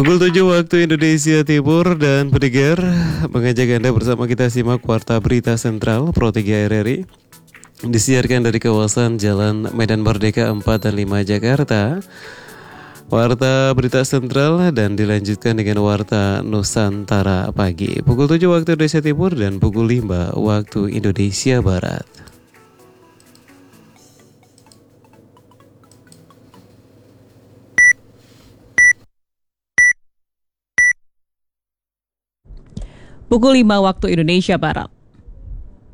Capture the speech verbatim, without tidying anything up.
Pukul tujuh waktu Indonesia Timur dan pendengar mengajak Anda bersama kita simak Warta Berita Sentral Pro tiga R R I. Disiarkan dari kawasan Jalan Medan Merdeka empat dan lima Jakarta. Warta Berita Sentral dan dilanjutkan dengan Warta Nusantara Pagi. Pukul tujuh waktu Indonesia Timur dan pukul lima waktu Indonesia Barat. Pukul lima waktu Indonesia Barat.